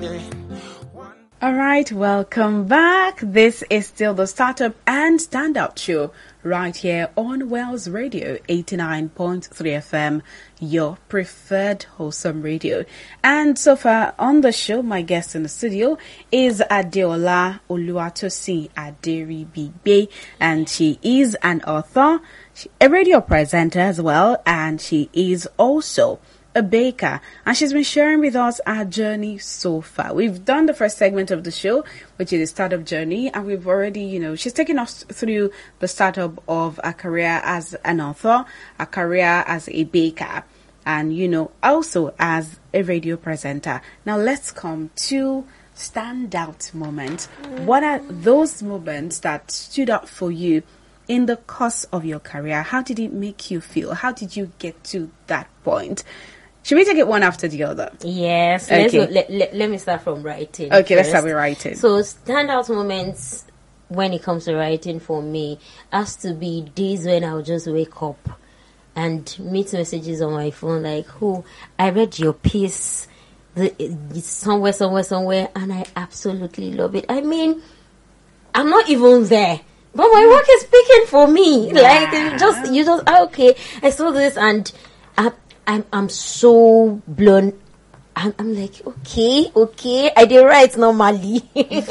All right, welcome back. This is still the Startup and Standout Show right here on Wells Radio 89.3 FM, your preferred wholesome radio. And so far on the show, my guest in the studio is Adeola Oluwatosin Aderibibe, and she is an author, a radio presenter as well, and she is also a baker, and she's been sharing with us our journey so far. We've done the first segment of the show, which is the startup journey, and we've already, she's taken us through the startup of a career as an author, a career as a baker, and also as a radio presenter. Now let's come to standout moments. What are those moments that stood out for you in the course of your career? How did it make you feel? How did you get to that point? Should we take it one after the other? Yes. Okay. Let me start from writing. Okay, first. Let's start with writing. So standout moments when it comes to writing for me has to be days when I'll just wake up and meet messages on my phone like, "Oh, I read your piece it's somewhere, and I absolutely love it." I mean, I'm not even there, but my work is speaking for me. Wow. Like you just okay. I saw this and I'm so blown. I'm like, okay. I did write normally.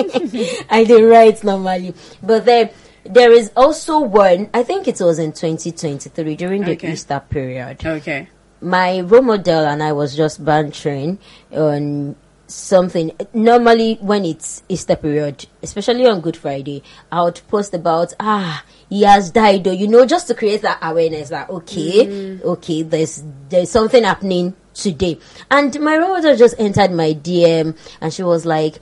But then there is also one, I think it was in 2023 during the Easter period. Okay. My role model and I was just bantering on something. Normally when it's Easter period, especially on Good Friday, I would post about he has died, or just to create that awareness that okay, there's something happening today. And my role model just entered my DM and she was like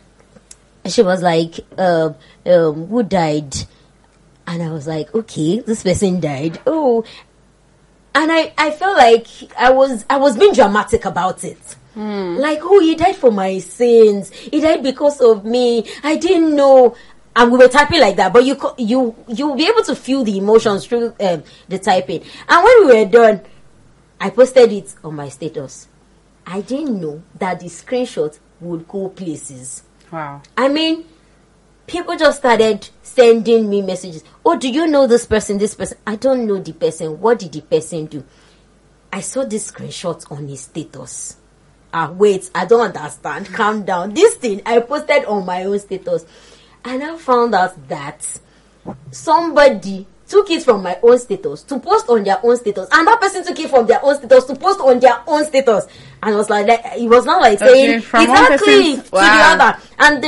who died? And I was like, okay, this person died. Oh, and I felt like I was being dramatic about it. Like, oh, he died for my sins. He died because of me. I didn't know. And we were typing like that, but you'll be able to feel the emotions through the typing. And when we were done, I posted it on my status. I didn't know that the screenshot would go places. Wow. I mean, people just started sending me messages. Oh, do you know this person? I don't know the person. What did the person do? I saw this screenshot on his status. Wait, I don't understand. Calm down. This thing I posted on my own status. And I found out that somebody took it from my own status to post on their own status. And that person took it from their own status to post on their own status. And it was like that. It was not like saying exactly to the other. And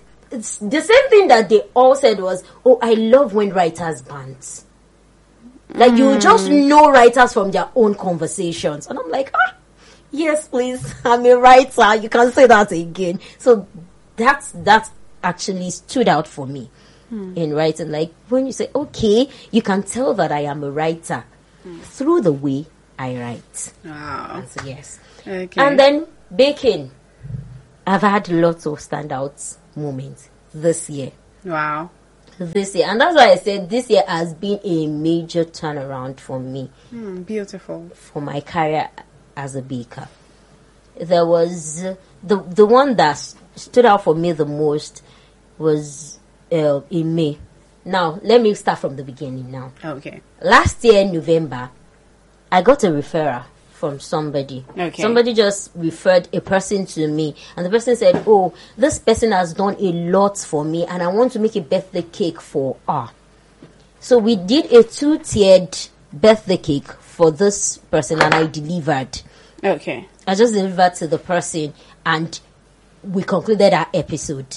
the same thing that they all said was, oh, I love when writers bant. Like you just know writers from their own conversations. And I'm like, yes, please. I'm a writer. You can say that again. So that's actually stood out for me in writing. Like when you say, okay, you can tell that I am a writer through the way I write. Wow. So yes. Okay. And then baking. I've had lots of standout moments this year. Wow. This year. And that's why I said this year has been a major turnaround for me. Beautiful. For my career as a baker. There was the one that stood out for me the most was in May. Now, let me start from the beginning now. Okay. Last year, November, I got a referral from somebody. Okay. Somebody just referred a person to me. And the person said, oh, this person has done a lot for me and I want to make a birthday cake for her. So we did a 2-tiered birthday cake for this person and I delivered. Okay. I just delivered to the person and we concluded our episode.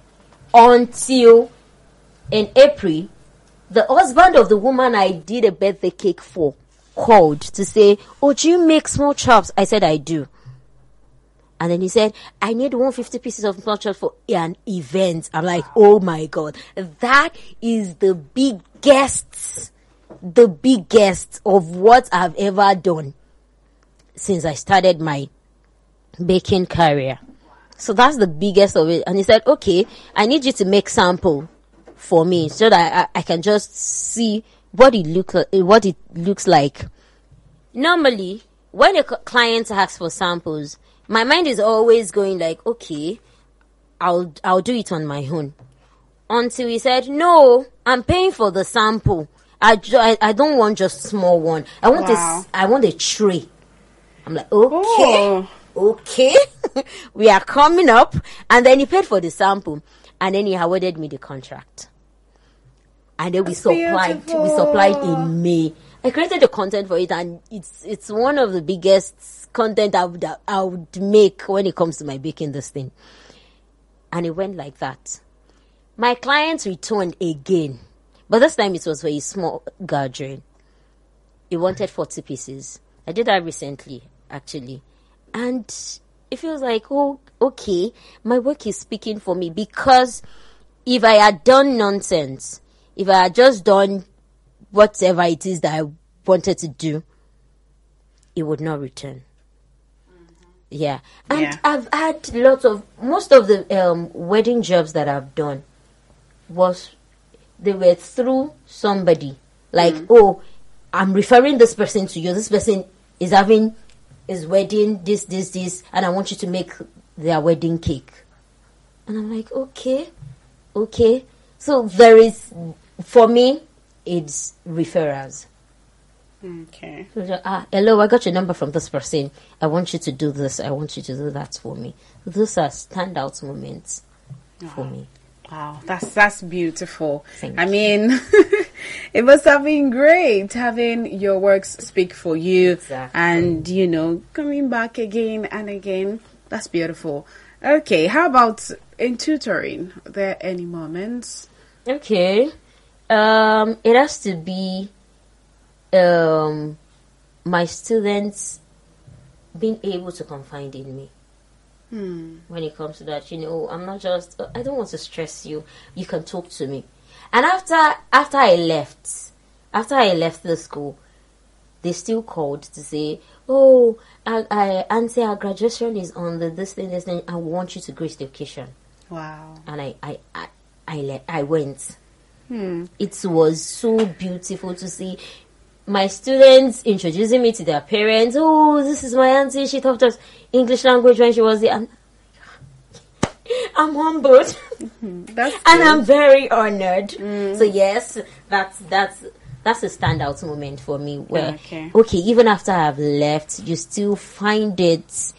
Until in April, the husband of the woman I did a birthday cake for called to say, oh, do you make small chops? I said, I do. And then he said, I need 150 pieces of small chops for an event. I'm like, oh my God, that is the biggest of what I've ever done since I started my baking career. So that's the biggest of it. And he said, okay, I need you to make sample for me so that I can just see what it looks like. Normally, when a client asks for samples, my mind is always going like, okay, I'll do it on my own. Until he said, no, I'm paying for the sample. I don't want just small one. I want a tray. I'm like, okay. We are coming up. And then he paid for the sample. And then he awarded me the contract. And then we supplied in May. I created the content for it, and it's one of the biggest content I would make when it comes to my baking this thing. And it went like that. My clients returned again, but this time it was for a small gathering. He wanted 40 pieces. I did that recently, actually. And it feels like, oh, okay, my work is speaking for me, because if I had done nonsense, if I had just done whatever it is that I wanted to do, it would not return. Yeah. And I've had most of the wedding jobs that I've done they were through somebody. Like, oh, I'm referring this person to you. This person is having his wedding, this, and I want you to make their wedding cake. And I'm like, okay. So for me, it's referrals. Okay. Hello, I got your number from this person. I want you to do this. I want you to do that for me. Those are standout moments for me. Wow, that's beautiful. Thank I mean, it must have been great having your works speak for you. Exactly. And, coming back again and again. That's beautiful. Okay, how about in tutoring? Are there any moments? Okay. It has to be my students being able to confide in me. When it comes to that, I'm not just, I don't want to stress you. You can talk to me. And after I left the school, they still called to say, oh, Auntie, our graduation is on this thing. I want you to grace the occasion. Wow. And I went. It was so beautiful to see my students introducing me to their parents. Oh, this is my auntie. She taught us English language when she was there. I'm humbled. And I'm very honored. So yes, that's a standout moment for me. Where okay, even after I've left, you still find it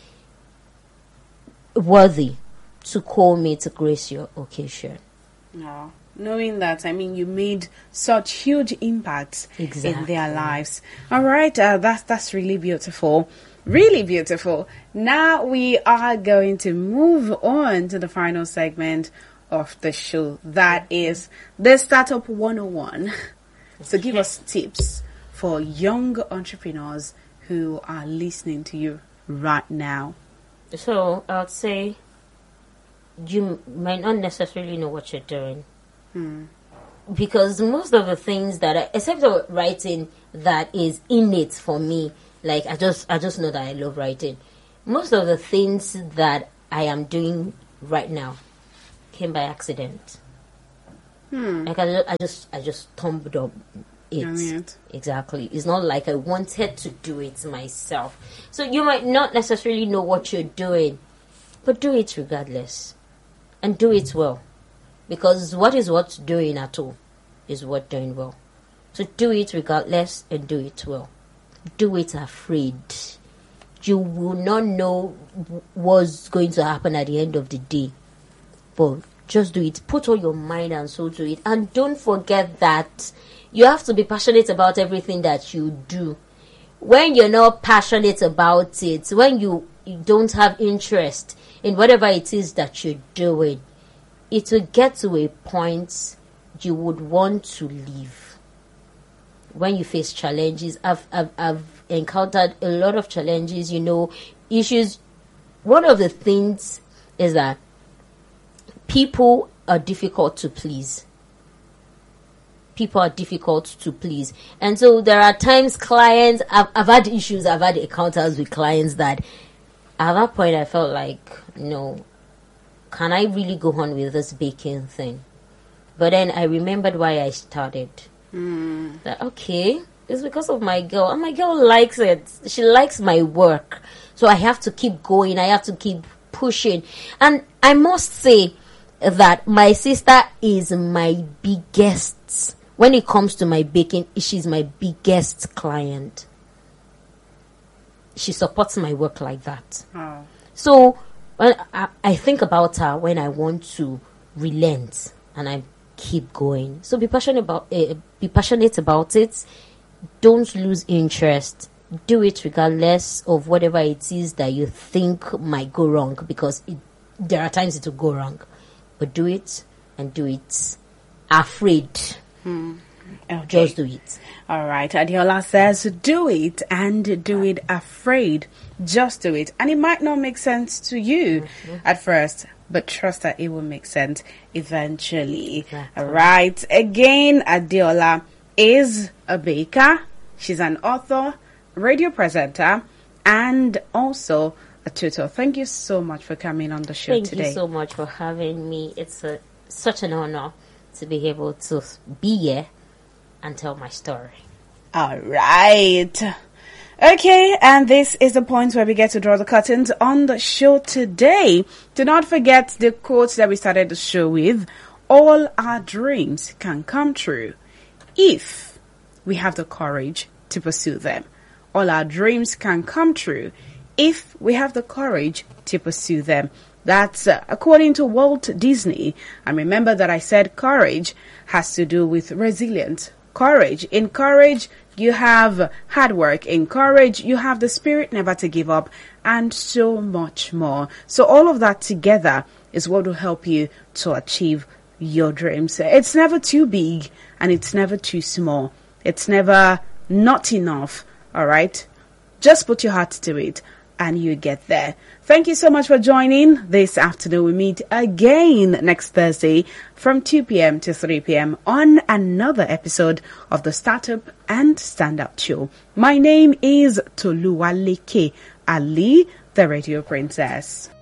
worthy to call me to grace your occasion. No. Knowing that, I mean, you made such huge impacts in their lives. All right, that's really beautiful. Really beautiful. Now we are going to move on to the final segment of the show. That is the Startup 101. So give us tips for young entrepreneurs who are listening to you right now. So I would say you might not necessarily know what you're doing. Because most of the things except for writing, that is innate for me. Like I just know that I love writing. Most of the things that I am doing right now came by accident. Like I just stumbled up it. Exactly. It's not like I wanted to do it myself. So you might not necessarily know what you're doing, but do it regardless, and do it well. Because what is worth doing at all is worth doing well. So do it regardless and do it well. Do it afraid. You will not know what's going to happen at the end of the day. But just do it. Put all your mind and soul to it. And don't forget that you have to be passionate about everything that you do. When you're not passionate about it, when you don't have interest in whatever it is that you're doing, it will get to a point you would want to leave. When you face challenges, I've encountered a lot of challenges, issues. One of the things is that people are difficult to please. And so there are times clients, I've had issues, I've had encounters with clients that at that point I felt like, no, can I really go on with this baking thing? But then I remembered why I started. That, okay, It's because of my girl. And my girl likes it. She likes my work. So I have to keep going. I have to keep pushing. And I must say that my sister is my biggest, when it comes to my baking, she's my biggest client. She supports my work like that. Oh. So when I think about her when I want to relent and I keep going. So be passionate about it. Don't lose interest. Do it regardless of whatever it is that you think might go wrong, because there are times it will go wrong. But do it, and do it afraid. Okay. Just do it. All right. Adiola says, do it and do it afraid. Just do it. And it might not make sense to you at first, but trust that it will make sense eventually. Exactly. All right. Again, Adiola is a baker. She's an author, radio presenter, and also a tutor. Thank you so much for coming on the show today. Thank you so much for having me. It's such an honor to be able to be here and tell my story. All right. Okay, and this is the point where we get to draw the curtains on the show today. Do not forget the quotes that we started the show with. All our dreams can come true if we have the courage to pursue them. All our dreams can come true if we have the courage to pursue them. That's according to Walt Disney. And remember that I said courage has to do with resilience. Courage. In courage, you have hard work. In courage, you have the spirit never to give up, and so much more. So all of that together is what will help you to achieve your dreams. It's never too big and it's never too small. It's never not enough. All right. Just put your heart to it and you get there. Thank you so much for joining this afternoon. We meet again next Thursday from 2 p.m. to 3 p.m. on another episode of the Startup and Standout Show. My name is Toluwaleke Ali, the Radio Princess.